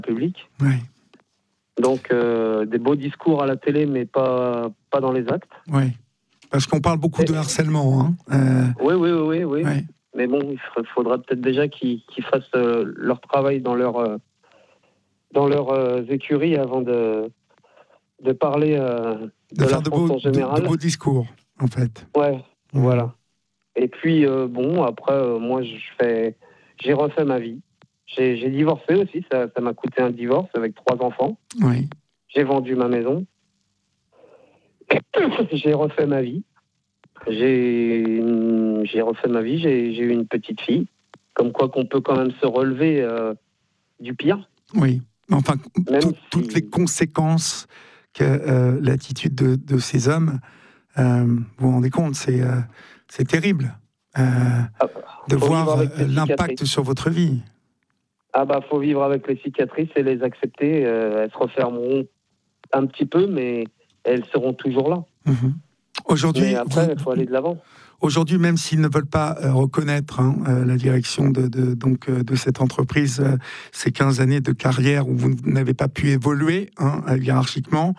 public. Oui. Donc, des beaux discours à la télé, mais pas dans les actes. Oui. Parce qu'on parle beaucoup de harcèlement. Hein. Oui. Oui. Mais bon, il faudra peut-être déjà qu'ils fassent leur travail dans leurs écuries avant de parler de la France en général. De beaux discours, en fait. Ouais, voilà. Et puis, après, moi, j'ai refait ma vie. J'ai divorcé aussi, ça m'a coûté un divorce avec 3 enfants. Oui. J'ai vendu ma maison. J'ai refait ma vie. J'ai eu une petite fille. Comme quoi qu'on peut quand même se relever du pire. Oui. Enfin, toutes les conséquences que l'attitude de ces hommes, vous vous rendez compte, c'est terrible de voir l'impact sur votre vie. Ah bah, faut vivre avec les cicatrices et les accepter. Elles se refermeront un petit peu, mais elles seront toujours là. Mm-hmm. Aujourd'hui, mais après, il faut aller de l'avant. Aujourd'hui, même s'ils ne veulent pas reconnaître la direction de cette entreprise, ces 15 années de carrière où vous n'avez pas pu évoluer hiérarchiquement,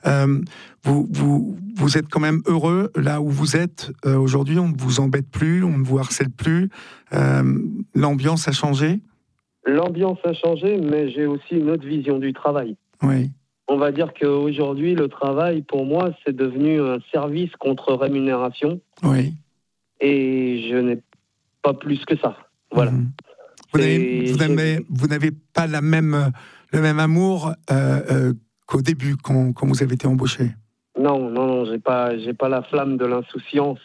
vous êtes quand même heureux là où vous êtes aujourd'hui. On ne vous embête plus, on ne vous harcèle plus. L'ambiance a changé. L'ambiance a changé, mais j'ai aussi une autre vision du travail. Oui. On va dire qu'aujourd'hui, le travail, pour moi, c'est devenu un service contre rémunération. Oui. Et je n'ai pas plus que ça. Voilà. Mmh. Vous n'avez pas le même amour qu'au début, quand vous avez été embauché. Non, j'ai pas la flamme de l'insouciance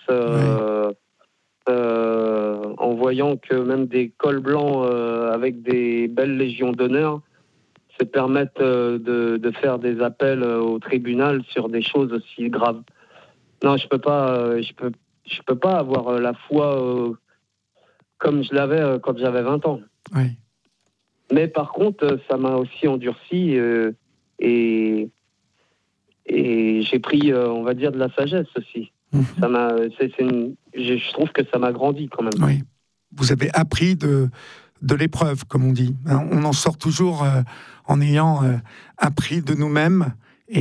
en voyant que même des cols blancs avec des belles légions d'honneur se permettent de faire des appels au tribunal sur des choses aussi graves. Non, je peux pas avoir la foi comme je l'avais quand j'avais 20 ans. Oui. Mais par contre, ça m'a aussi endurci et j'ai pris, on va dire, de la sagesse aussi. Mm-hmm. Je trouve que ça m'a grandi quand même. Oui. Vous avez appris de l'épreuve, comme on dit. On en sort toujours en ayant appris de nous-mêmes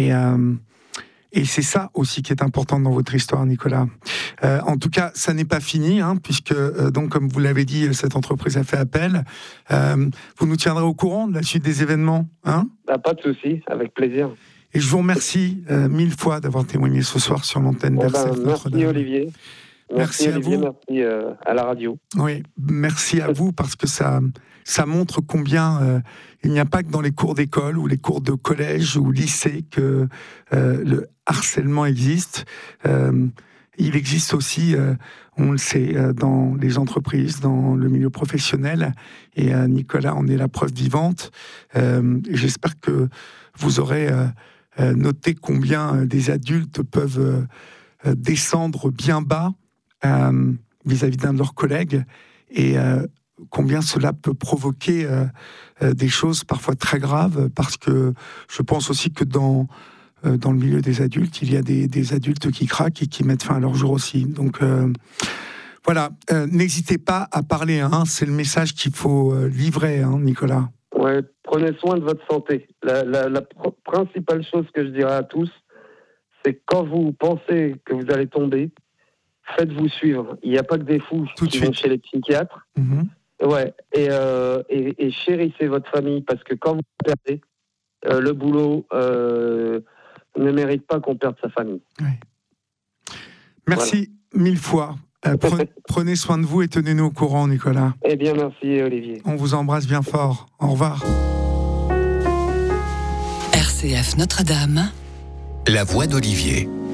et c'est ça aussi qui est important dans votre histoire, Nicolas. En tout cas, ça n'est pas fini, puisque, donc, comme vous l'avez dit, cette entreprise a fait appel. Vous nous tiendrez au courant de la suite des événements, Pas de souci, avec plaisir. Et je vous remercie 1000 fois d'avoir témoigné ce soir sur l'antenne d'RCF Notre-Dame. Merci Olivier. Merci Olivier, à vous. Merci à la radio. Oui, merci à vous parce que ça montre combien il n'y a pas que dans les cours d'école ou les cours de collège ou lycée que le harcèlement existe. Il existe aussi, on le sait, dans les entreprises, dans le milieu professionnel. Et Nicolas en est la preuve vivante. J'espère que vous aurez noté combien des adultes peuvent descendre bien bas vis-à-vis d'un de leurs collègues et combien cela peut provoquer des choses parfois très graves, parce que je pense aussi que dans le milieu des adultes, il y a des adultes qui craquent et qui mettent fin à leur jour aussi. Donc voilà, n'hésitez pas à parler, c'est le message qu'il faut livrer, Nicolas. Ouais, prenez soin de votre santé. La principale chose que je dirais à tous, c'est que quand vous pensez que vous allez tomber, faites-vous suivre. Il n'y a pas que des fous qui vont chez les psychiatres. Mm-hmm. Ouais, et chérissez votre famille, parce que quand vous perdez, le boulot ne mérite pas qu'on perde sa famille. Oui. Merci 1000 fois. Prenez soin de vous et tenez-nous au courant, Nicolas. Eh bien, merci Olivier. On vous embrasse bien fort. Au revoir. RCF Notre-Dame. La voix d'Olivier.